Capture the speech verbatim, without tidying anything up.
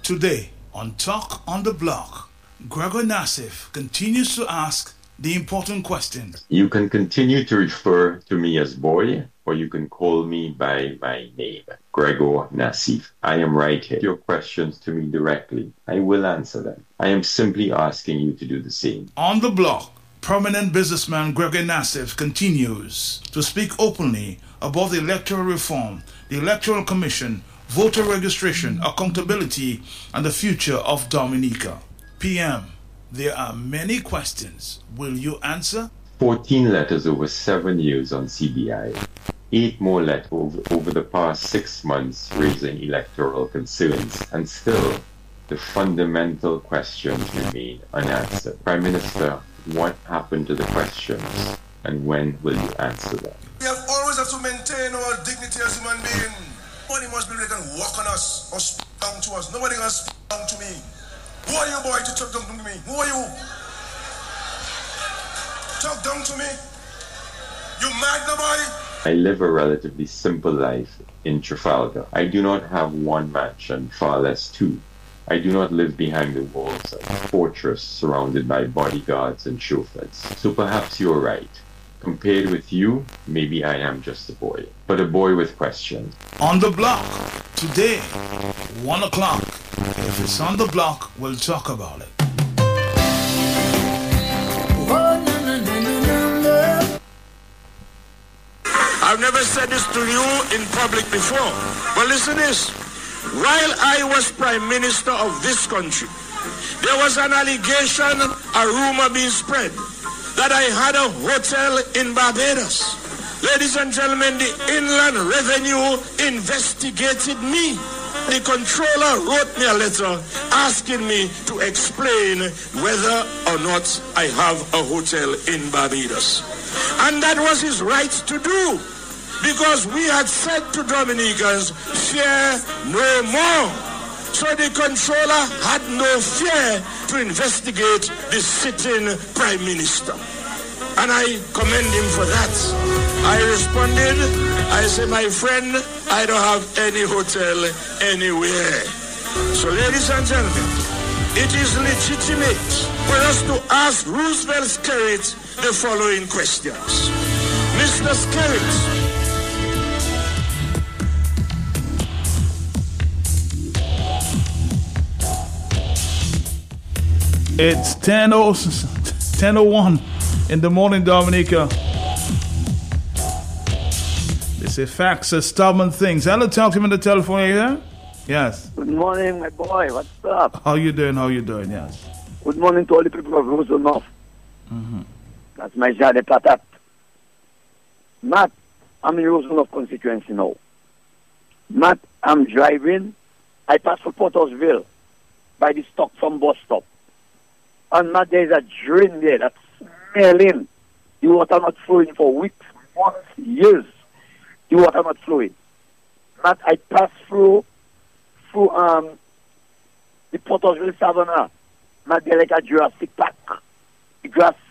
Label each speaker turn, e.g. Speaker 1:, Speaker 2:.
Speaker 1: Today, on Talk on the Block, Gregor Nassif continues to ask the important question.
Speaker 2: You can continue to refer to me as boy, or you can call me by my name, Gregor Nassif. I am right here. Your questions to me directly. I will answer them. I am simply asking you to do the same.
Speaker 1: On the Block, prominent businessman Gregor Nassif continues to speak openly about the electoral reform, the Electoral Commission, voter registration, accountability, and the future of Dominica. P M, there are many questions. Will you answer?
Speaker 2: fourteen letters over seven years on C B I. Eight more letters over, over the past six months raising electoral concerns. And still, the fundamental questions remain unanswered. Prime Minister, what happened to the questions? And when will you answer them?
Speaker 3: We have always have to maintain our dignity as human beings. Nobody must be able to walk on us or speak down to us. Nobody can speak down to me. Who are you, boy, to talk down to me? Who are you? Talk down to me. You mad, no boy?
Speaker 2: I live a relatively simple life in Trafalgar. I do not have one mansion, far less two. I do not live behind the walls of a fortress surrounded by bodyguards and chauffeurs. So perhaps you're right. Compared with you, maybe I am just a boy, but a boy with questions.
Speaker 1: On the Block, today, one o'clock. If it's on the block, we'll talk about it.
Speaker 4: I've never said this to you in public before, but listen this. While I was Prime Minister of this country, there was an allegation, a rumor being spread, that I had a hotel in Barbados. Ladies and gentlemen, the Inland Revenue investigated me. The controller wrote me a letter asking me to explain whether or not I have a hotel in Barbados. And that was his right to do, because we had said to Dominicans, fear no more. So the controller had no fear to investigate the sitting Prime Minister. And I commend him for that. I responded, I said, my friend, I don't have any hotel anywhere. So ladies and gentlemen, it is legitimate for us to ask Roosevelt Skerrit the following questions. Mister Skerrit,
Speaker 1: It's ten oh one in the morning, Dominica. They say facts are stubborn things. Hello, talk to me on the telephone. Are you there? Yes.
Speaker 5: Good morning, my boy. What's up?
Speaker 1: How you doing? How you doing? Yes.
Speaker 5: Good morning to all the people of Rosal North.
Speaker 1: Mm-hmm.
Speaker 5: That's my Jade Patat. Matt, I'm in Rosal North constituency now. Matt, I'm driving. I pass for Pottersville by the Stockton bus stop. And Matt, there's a drain there that's smelling. The water not flowing for weeks, months, years. The water not flowing. Matt, I pass through through um the Pottersville Savannah. Matt, they're like a Jurassic Park. The grass